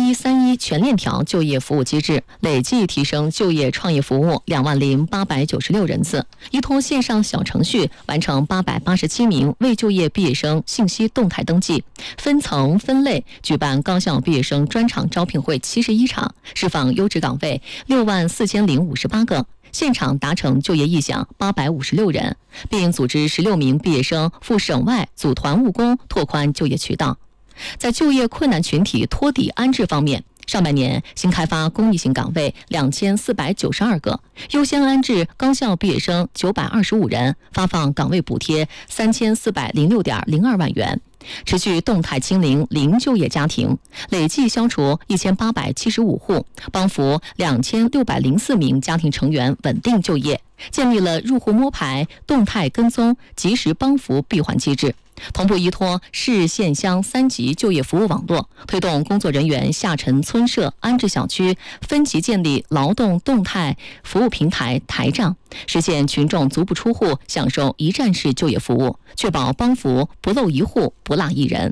1131全链条就业服务机制，累计提升就业创业服务20896人次，依托线上小程序完成887名未就业毕业生信息动态登记，分层分类举办高校毕业生专场招聘会71场，释放优质岗位64058个。现场达成就业意向856人，并组织16名毕业生赴省外组团务工，拓宽就业渠道。在就业困难群体托底安置方面，上半年新开发公益性岗位2492个，优先安置高校毕业生925人，发放岗位补贴3406.02万元。持续动态清零零就业家庭，累计消除1875户，帮扶2604名家庭成员稳定就业，建立了入户摸排、动态跟踪、及时帮扶闭环机制。同步依托市县乡3级就业服务网络，推动工作人员下沉村社、安置小区分级建立劳动动态服务平台台账，实现群众足不出户享受一站式就业服务，确保帮扶不漏一户、不落一人。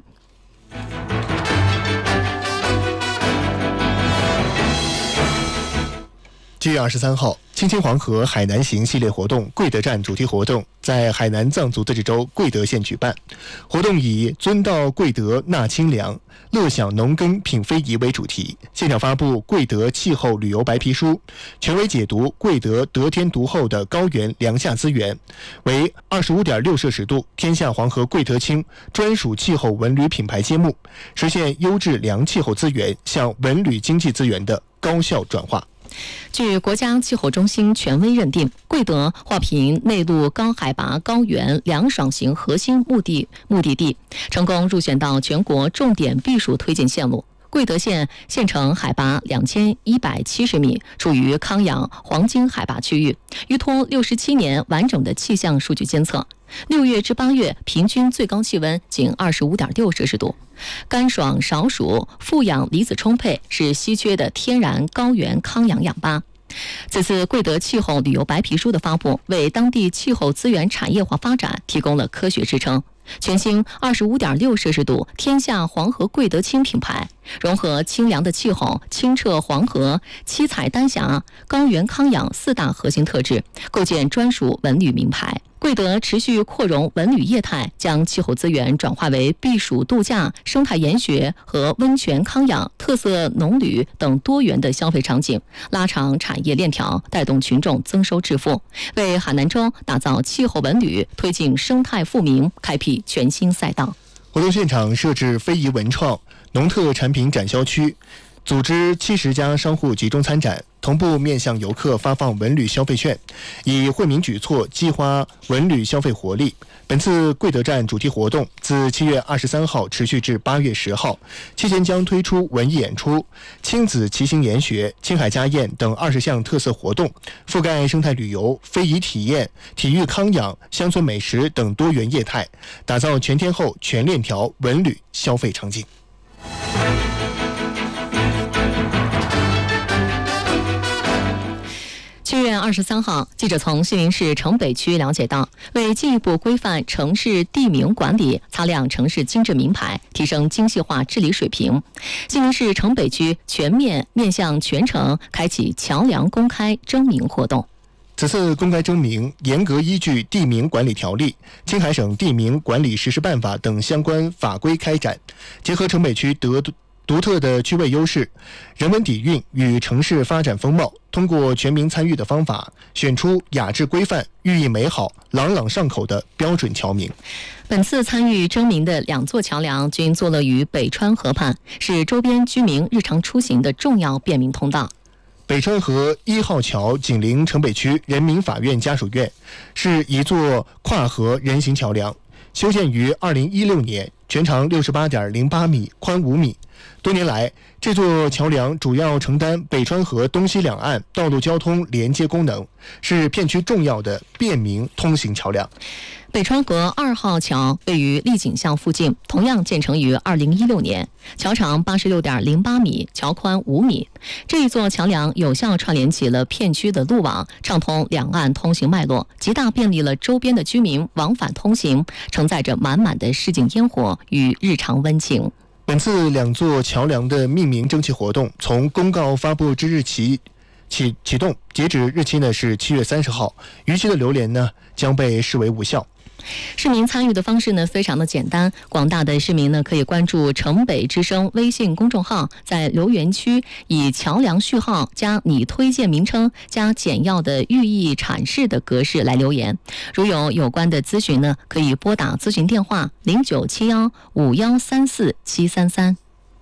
7月23号，青青黄河海南行系列活动贵德站主题活动在海南藏族自治州贵德县举办。活动以尊道贵德纳清凉，乐享农耕品非遗为主题，现场发布贵德气候旅游白皮书，权威解读贵德得天独厚的高原凉夏资源，为25.6摄氏度天下黄河贵德青专属气候文旅品牌揭幕，实现优质凉气候资源向文旅经济资源的高效转化。 据国家气候中心权威认定，贵德划评内陆高海拔高原凉爽型核心目的地，成功入选到全国重点避暑推荐线路。贵德县县城海拔2170米，处于康养黄金海拔区域，依托67年完整的气象数据监测，6月至8月平均最高气温仅25.6摄氏度，干爽少暑，富氧离子充沛，是稀缺的天然高原康养氧吧。此次贵德气候旅游白皮书的发布，为当地气候资源产业化发展提供了科学支撑。全新25.6摄氏度天下黄河贵德青品牌，融合清凉的气候、清澈黄河、七彩丹霞、高原康养4大核心特质，构建专属文旅名牌。贵德持续扩容文旅业态，将气候资源转化为避暑度假、生态研学和温泉康养、特色农旅等多元的消费场景，拉长产业链条，带动群众增收致富，为海南州打造气候文旅、推进生态富民开辟全新赛道。 活动现场设置非遗文创、农特产品展销区，组织70家商户集中参展，同步面向游客发放文旅消费券，以惠民举措激发文旅消费活力。本次贵德站主题活动自7月23号持续至8月10号，期间将推出文艺演出、亲子骑行研学、青海家宴等20项特色活动，覆盖生态旅游、非遗体验、体育康养、乡村美食等多元业态，打造全天候全链条文旅消费场景。 7月23号，记者从西宁市城北区了解到，为进一步规范城市地名管理，擦亮城市精致名牌，提升精细化治理水平，西宁市城北区全面面向全城开启桥梁公开征名活动。 此次公开征名严格依据《地名管理条例》、青海省地名管理实施办法等相关法规开展，结合城北区独特的区位优势、人文底蕴与城市发展风貌，通过全民参与的方法，选出雅致规范、寓意美好、朗朗上口的标准桥名。 本次参与征名的2座桥梁均坐落于北川河畔，是周边居民日常出行的重要便民通道。 北川河1号桥紧邻城北区人民法院家属院，是一座跨河人行桥梁，修建于2016年，全长68.08米，宽5米。多年来，这座桥梁主要承担北川河东西两岸道路交通连接功能，是片区重要的便民通行桥梁。 北川河2号桥位于丽景巷附近，同样建成于2016年，桥长86.08米，桥宽5米。这一座桥梁有效串联起了片区的路网，畅通两岸通行脉络，极大便利了周边的居民往返通行，承载着满满的市井烟火与日常温情。 本次2座桥梁的命名征集活动从公告发布之日起启动，截止日期呢是7月30号，逾期的留连呢将被视为无效。 市民参与的方式呢非常的简单，广大的市民呢可以关注城北之声微信公众号，在留言区以桥梁序号加你推荐名称加简要的寓意阐释的格式来留言。如有关的咨询呢，可以拨打咨询电话09715134-733。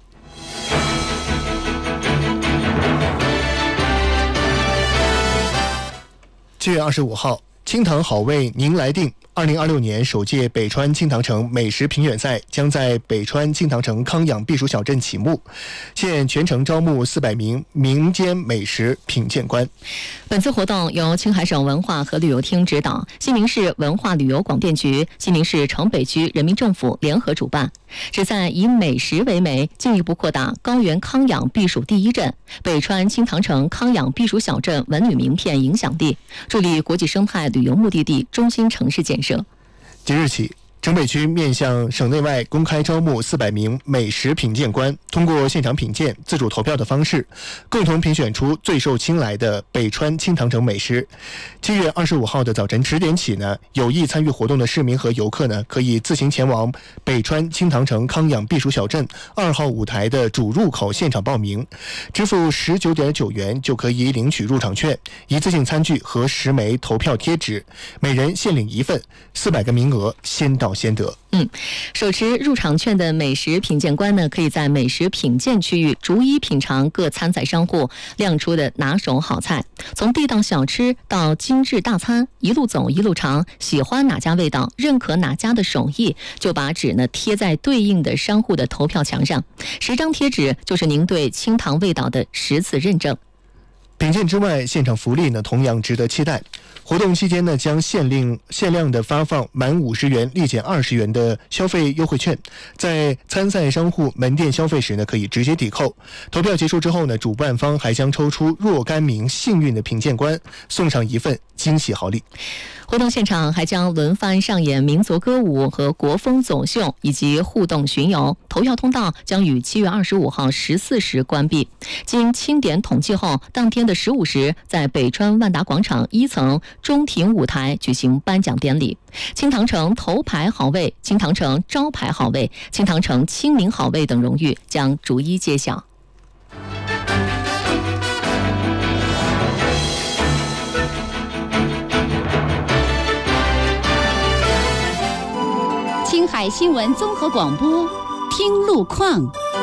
7月25号，清塘好味您来定。2026年首届北川清塘城美食评选赛将在北川清塘城康养避暑小镇启幕，现全程招募400名民间美食品鉴官。 本次活动由青海省文化和旅游厅指导，西宁市文化旅游广电局、西宁市城北区人民政府联合主办，旨在以美食为媒，进一步扩大高原康养避暑第一镇北川清塘城康养避暑小镇文旅名片影响力，助力国际生态旅游目的地中心城市建设。 即日起，城北区面向省内外公开招募400名美食品鉴官，通过现场品鉴、自主投票的方式，共同评选出最受青睐的北川清塘城美食。7月25号的早晨10点起呢，有意参与活动的市民和游客呢，可以自行前往北川清塘城康养避暑小镇2号舞台的主入口现场报名，支付19.9元就可以领取入场券、一次性餐具和10枚投票贴纸，每人限领1份，400个名额先到先得。 手持入场券的美食品鉴官呢，可以在美食品鉴区域逐一品尝各参赛商户亮出的拿手好菜，从地道小吃到精致大餐，一路走一路尝，喜欢哪家味道，认可哪家的手艺，就把纸呢贴在对应的商户的投票墙上，10张贴纸就是您对清塘味道的10次认证。 品鉴之外，现场福利呢同样值得期待。活动期间呢，将限量的发放满50元立减20元的消费优惠券，在参赛商户门店消费时呢，可以直接抵扣。投票结束之后呢，主办方还将抽出若干名幸运的品鉴官，送上一份惊喜好礼。 活动现场还将轮番上演民族歌舞和国风走秀以及互动巡游。投票通道将于7月25号14时关闭。经清点统计后，当天的15时，在北川万达广场1层中庭舞台举行颁奖典礼。清塘城头牌好位、清塘城招牌好位、清塘城亲民好位等荣誉将逐一揭晓。 青海新闻综合广播，听路况。